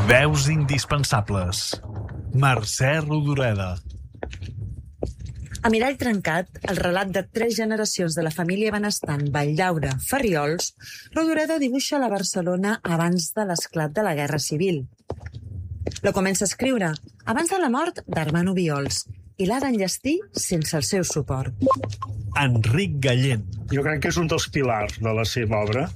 Veus indispensables. Mercè Rodoreda. A Mirall trencat, el relat de 3 generacions de la família benestant Valldaura Farriols, Rodoreda dibuixa la Barcelona abans de l'esclat de la Guerra Civil. Lo comença a escriure abans de la mort d'Armand Obiols i l'ha d'enllestir sense el seu suport. Enric Gallent. Jo crec que és un dels pilars de la seva obra.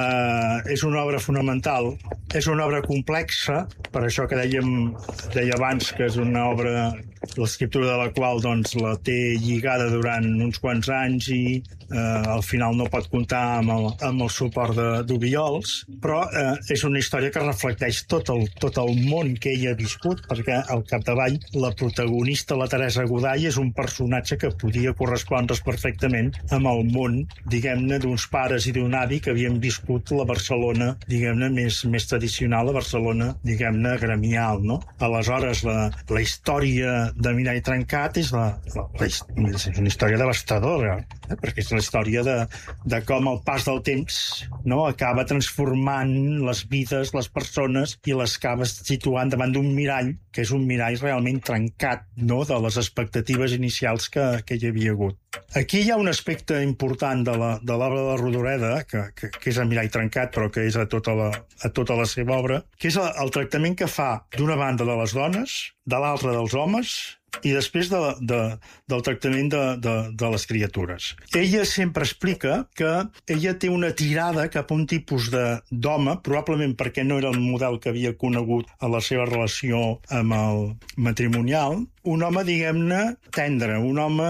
És una obra fonamental, és una obra complexa, per això que deia abans que és una obra, l'escriptura de la qual doncs, la té lligada durant uns quants anys i al final no pot comptar amb el suport d'Obiols, però és una història que reflecteix tot el món que ell ha viscut, perquè al capdavall la protagonista, la Teresa Goday, és un personatge que podia correspondre's perfectament amb el món, diguem-ne, d'uns pares i d'un avi que havien viscut la Barcelona, diguem-ne, més tradicional, la Barcelona, diguem-ne, gremial, no? Aleshores, la història de Mirall trencat és una història devastadora, perquè és la història de com el pas del temps, no, acaba transformant les vides, les persones, i les acaba situant davant d'un mirall, que és un mirall realment trencat, no, de les expectatives inicials que hi havia hagut. Aquí hi ha un aspecte important de l'obra de Rodoreda, que és el Mirall trencat, però que és a tota la seva obra, que és el tractament que fa d'una banda de les dones, de l'altra dels homes, i després del tractament de les criatures. Ella sempre explica que ella té una tirada cap a un tipus d'home, probablement perquè no era el model que havia conegut a la seva relació amb el matrimonial, un home, diguem-ne, tendre, un home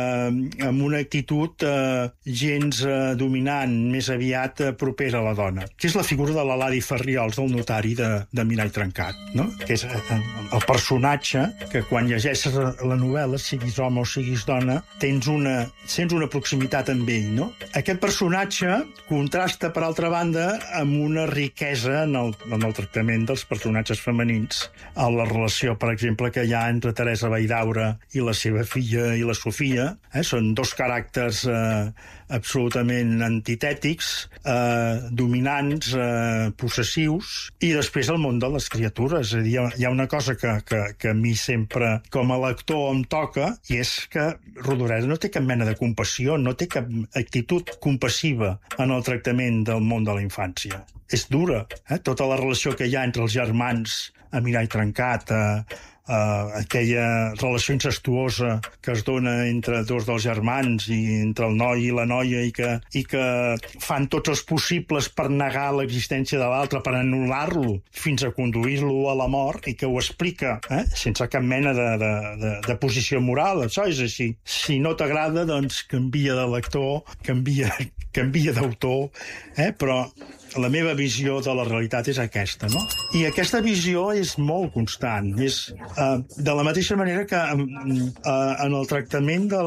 amb una actitud gens dominant, més aviat propera a la dona, que és la figura de l'Eladi Farriols, del notari de Mirall trencat, no? Que és el personatge que quan llegeixes la novel·la, siguis home o siguis dona, sents una proximitat amb ell, no? Aquest personatge contrasta, per altra banda, amb una riquesa en el tractament dels personatges femenins, a la relació, per exemple, que hi ha entre Teresa Valldaura i la seva filla i la Sofia. Són dos caràcters absolutament antitètics, dominants, possessius, i després el món de les criatures. És a dir, hi ha una cosa que a mi sempre, com a lector, em toca, i és que Rodoreda no té cap mena de compassió, no té cap actitud compassiva en el tractament del món de la infància. És dura, tota la relació que hi ha entre els germans a Mirall trencat, aquella relació incestuosa que es dona entre dos dels germans i entre el noi i la noia i que fan tots els possibles per negar l'existència de l'altre, per anul·lar-lo fins a conduir-lo a la mort, i que ho explica sense cap mena de posició moral. Això és així. Si no t'agrada, doncs canvia de lector, canvia d'autor, però la meva visió de la realitat és aquesta, no? I aquesta visió és molt constant. És de la mateixa manera que en el tractament de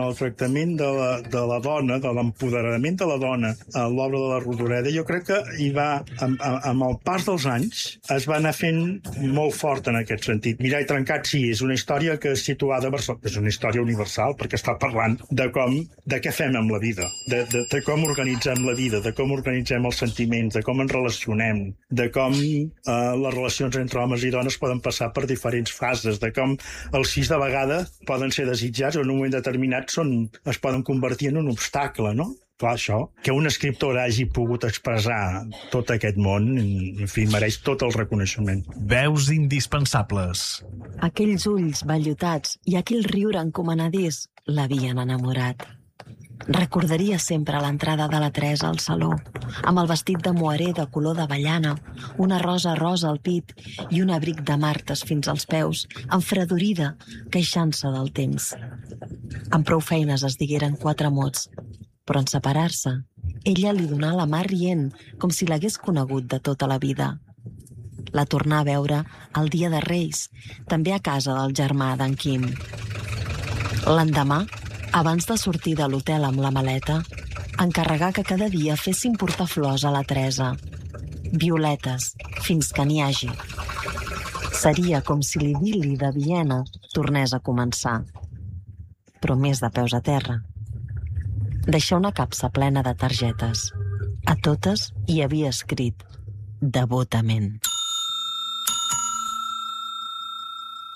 la dona, de l'empoderament de la dona a l'obra de la Rodoreda, jo crec que hi va, amb el pas dels anys, es va anar fent molt fort en aquest sentit. Mirall trencat, sí, és una història que és situada a Barcelona, és una història universal, perquè està parlant de què fem amb la vida, de com organitzem la vida, de com organitzem els sentiments, de com ens relacionem, de com les relacions entre homes i dones poden passar per diferents fases, de com els fills de vegada poden ser desitjats o en un moment determinat es poden convertir en un obstacle, no? Clar, això, que un escriptor hagi pogut expressar tot aquest món, en fi, mereix tot el reconeixement. Veus indispensables. Aquells ulls vellutats i aquell riure encomanadís l'havien enamorat. Recordaria sempre l'entrada de la Teresa al saló, amb el vestit de moiré de color d'avellana, una rosa rosa al pit i un abric de martes fins als peus, enfredorida, queixant-se del temps. Amb prou feines es digueren 4 mots, però en separar-se, ella li donà la mà rient, com si l'hagués conegut de tota la vida. La tornà a veure el dia de Reis, també a casa del germà d'en Quim. L'endemà, abans de sortir de l'hotel amb la maleta, encarregà que cada dia fessin portar flors a la Teresa. Violetes, fins que n'hi hagi. Seria com si l'idil·li de Viena tornés a començar. Però més de peus a terra. Deixà una capsa plena de targetes. A totes hi havia escrit devotament.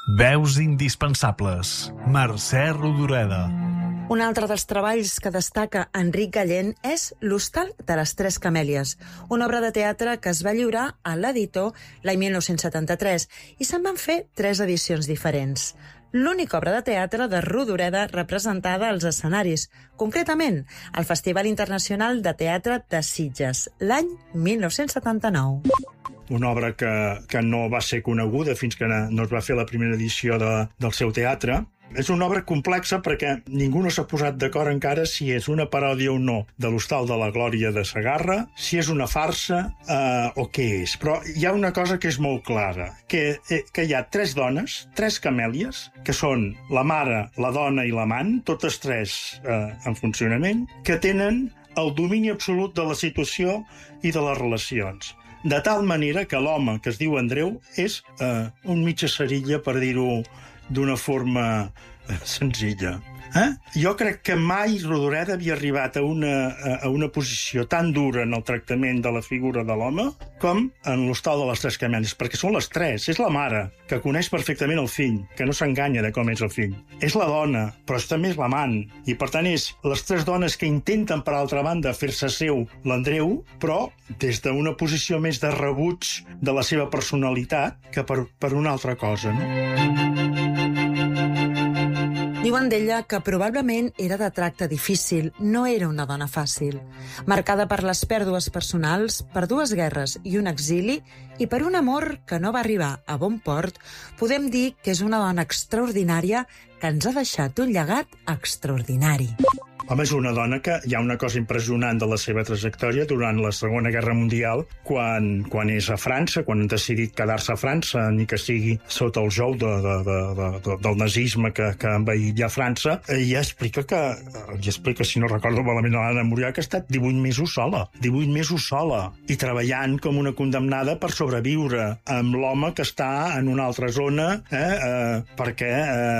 Veus indispensables. Mercè Rodoreda. Un altre dels treballs que destaca Enric Gallent és L'Hostal de les Tres Camèlies, una obra de teatre que es va lliurar a l'editor l'any 1973 i se'n van fer 3 edicions diferents. L'única obra de teatre de Rodoreda representada als escenaris, concretament al Festival Internacional de Teatre de Sitges, l'any 1979. Una obra que no va ser coneguda fins que no es va fer la primera edició del seu teatre. És una obra complexa perquè ningú no s'ha posat d'acord encara si és una paròdia o no de l'Hostal de la Glòria de Segarra, si és una farsa o què és. Però hi ha una cosa que és molt clara, que hi ha 3 dones, 3 camèlies, que són la mare, la dona i l'amant, totes 3 en funcionament, que tenen el domini absolut de la situació i de les relacions. De tal manera que l'home, que es diu Andreu, és un mitja cerilla, per dir-ho d'una forma senzilla. Jo crec que mai Rodoreda havia arribat a una posició tan dura en el tractament de la figura de l'home com en l'Hostal de les Tres Camèlies, perquè són les 3. És la mare, que coneix perfectament el fill, que no s'enganya de com és el fill. És la dona, però també és l'amant. I, per tant, és les 3 dones que intenten, per altra banda, fer-se seu l'Andreu, però des d'una posició més de rebuig de la seva personalitat que per una altra cosa, no? Diuen d'ella que probablement era de tracte difícil, no era una dona fàcil. Marcada per les pèrdues personals, per 2 guerres i un exili, i per un amor que no va arribar a bon port, podem dir que és una dona extraordinària que ens ha deixat un llegat extraordinari. Home, és una dona que hi ha una cosa impressionant de la seva trajectòria durant la Segona Guerra Mundial, quan és a França, quan han decidit quedar-se a França, ni que sigui sota el jou del nazisme que ha envaït ja França, ella explica, si no recordo malament, a l'Anna Murià, que ha estat 18 mesos sola, i treballant com una condemnada per sobreviure amb l'home que està en una altra zona, perquè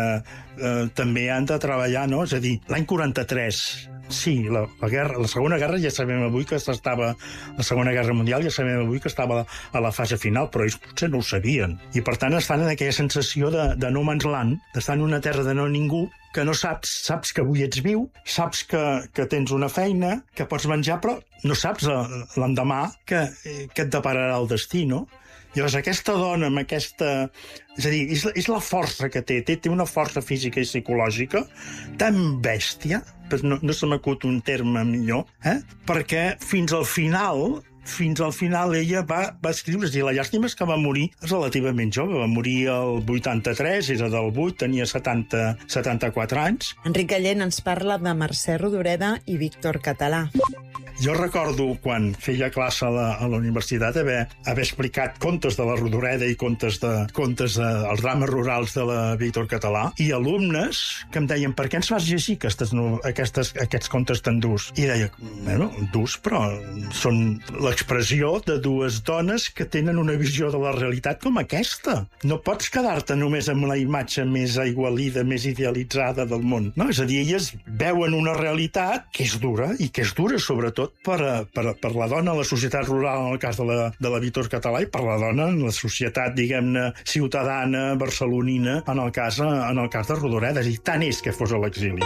també han de treballar, no? És a dir, l'any 43, sí, la Segona Guerra ja sabem avui que estava, la Segona Guerra Mundial ja sabem avui que estava a la fase final, però ells potser no ho sabien. I per tant estan en aquella sensació de no man's land, d'estar en una terra de no ningú, que no saps que avui ets viu, saps que tens una feina, que pots menjar, però no saps l'endemà que et depararà el destí, no? Llavors, aquesta dona amb aquesta... És a dir, és la força que té una força física i psicològica tan bèstia, però no se m'acut un terme millor, perquè fins al final ella va escriure, és a dir, la llàstima és que va morir relativament jove, va morir el 83, era del 8, tenia 74 anys. Enric Gallent ens parla de Mercè Rodoreda i Víctor Català. Jo recordo, quan feia classe a la universitat, haver explicat contes de la Rodoreda i contes dels drames rurals de la Víctor Català, i alumnes que em deien, per què ens fas llegir aquests contes tan durs? I deia, bueno, durs, però són l'expressió de 2 dones que tenen una visió de la realitat com aquesta. No pots quedar-te només amb la imatge més aigualida, més idealitzada del món. No? És a dir, elles veuen una realitat que és dura, i que és dura sobretot per la dona en la societat rural, en el cas de la Víctor Català, i per la dona en la societat, diguem-ne, ciutadana, barcelonina, en el cas de Rodoreda. És a dir, tant és que fos a l'exili.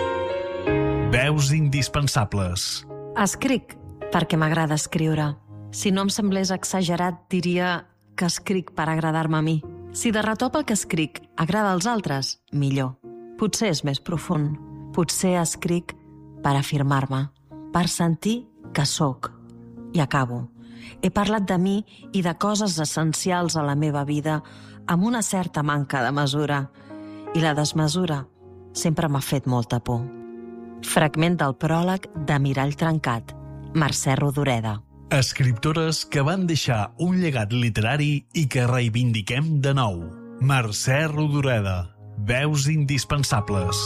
Veus indispensables. Escric perquè m'agrada escriure. Si no em semblés exagerat, diria que escric per agradar-me a mi. Si de retop el que escric agrada als altres, millor. Potser és més profund. Potser escric per afirmar-me, per sentir que sóc. I acabo. He parlat de mi i de coses essencials a la meva vida amb una certa manca de mesura. I la desmesura sempre m'ha fet molta por. Fragment del pròleg de Mirall trencat, Mercè Rodoreda. Escriptores que van deixar un llegat literari i que reivindiquem de nou. Mercè Rodoreda. Veus indispensables.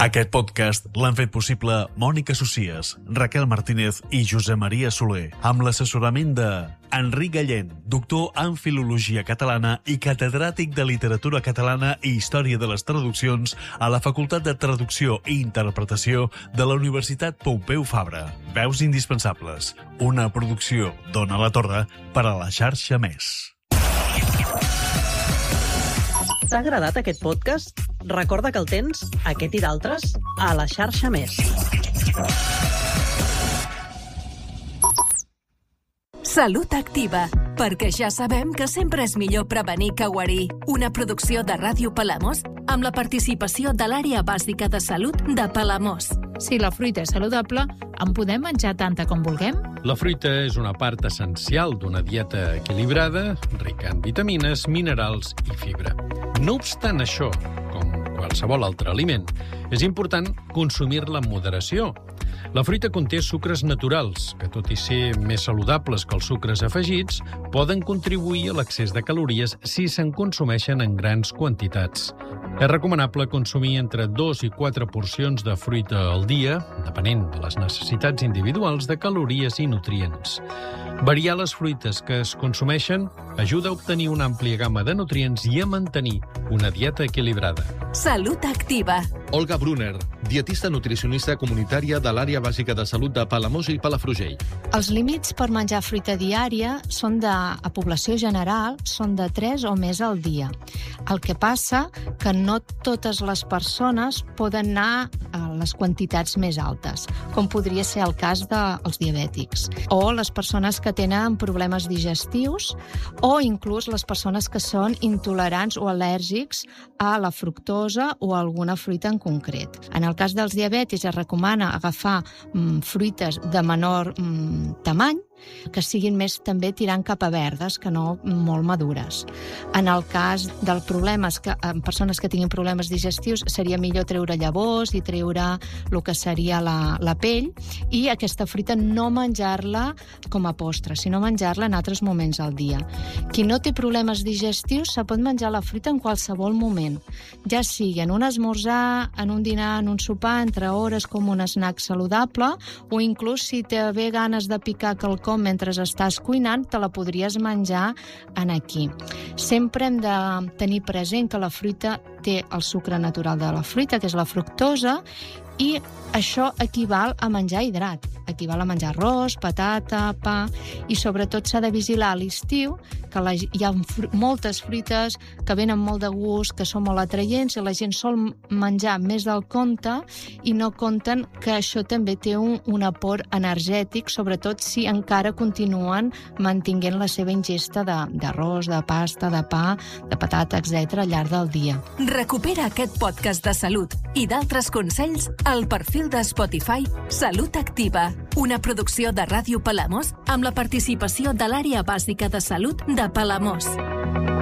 Aquest podcast l'han fet possible Mònica Socies, Raquel Martínez i Josep Maria Soler, amb l'assessorament de Enric Gallent, doctor en Filologia Catalana i catedràtic de Literatura Catalana i Història de les Traduccions a la Facultat de Traducció i Interpretació de la Universitat Pompeu Fabra. Veus indispensables, una producció d'Ona la Torre per a la xarxa Més. T'ha agradat aquest podcast? Recorda que el tens, aquest i d'altres, a la xarxa Més. Salut Activa, perquè ja sabem que sempre és millor prevenir que guarir. Una producció de Ràdio Palamós amb la participació de l'Àrea Bàsica de Salut de Palamós. Si la fruita és saludable, en podem menjar tanta com vulguem? La fruita és una part essencial d'una dieta equilibrada, rica en vitamines, minerals i fibra. No obstant això, com qualsevol altre aliment, és important consumir-la amb moderació. La fruita conté sucres naturals, que tot i ser més saludables que els sucres afegits, poden contribuir a l'excés de calories si se'n consumeixen en grans quantitats. És recomanable consumir entre 2 i 4 porcions de fruita al dia, depenent de les necessitats individuals de calories i nutrients. Variar les fruites que es consumeixen ajuda a obtenir una àmplia gamma de nutrients i a mantenir una dieta equilibrada. Salut Activa. Olga Brunner, dietista nutricionista comunitària de l'Àrea Bàsica de Salut de Palamós i Palafrugell. Els límits per menjar fruita diària a població general són de 3 o més al dia. El que passa que no totes les persones poden anar a les quantitats més altes, com podria ser el cas dels diabètics, o les persones que tenen problemes digestius, o inclús les persones que són intolerants o al·lèrgics a la fructosa o a alguna fruita en concret. En el cas dels diabètics es recomana agafar fruites de menor tamany, que siguin més també tirant cap a verdes, que no molt madures. En el cas dels problemes, en persones que tinguin problemes digestius, seria millor treure llavors i treure el que seria la pell, i aquesta fruita no menjar-la com a postre, sinó menjar-la en altres moments al dia. Qui no té problemes digestius se pot menjar la fruita en qualsevol moment, ja sigui en un esmorzar, en un dinar, en un sopar, entre hores, com un snack saludable, o inclús si té bé ganes de picar quelcom mentre estàs cuinant, te la podries menjar aquí. Sempre hem de tenir present que la fruita té el sucre natural de la fruita, que és la fructosa, i això equival a menjar hidrat. Equival a menjar arròs, patata, pa, i sobretot s'ha de vigilar a l'estiu, que hi ha moltes fruites que venen molt de gust, que són molt atraients, i la gent sol menjar més del compte i no compten que això també té un aport energètic, sobretot si encara continuen mantenint la seva ingesta d'arròs, de pasta, de pa, de patata, etc. al llarg del dia. Recupera aquest podcast de salut i d'altres consells al perfil de Spotify Salut Activa, una producció de Ràdio Palamós amb la participació de l'Àrea Bàsica de Salut de Palamós.